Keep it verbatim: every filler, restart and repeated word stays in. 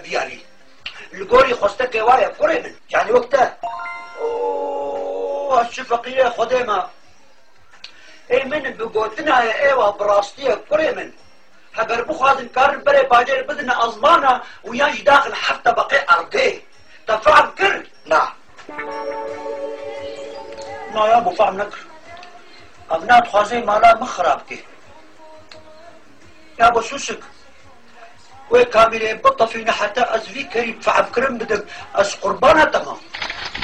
بياني القوري خوستك وايا قري من يعني وقتها اوه الشفقية خديمة اي من بقوتنا يا ايوه براستية قري من هقر بخواد كارن بري باجر بدنا ازمانة وياش داخل حتى بقي ارضي تفعل كر لا ما يا ابو فهم نكر ابنات خوازي مالا مخرابكي يا ابو شوشك وي كاميري بطة فينا حتى ازفي كريم فعب كرم بدك از قربانة تمام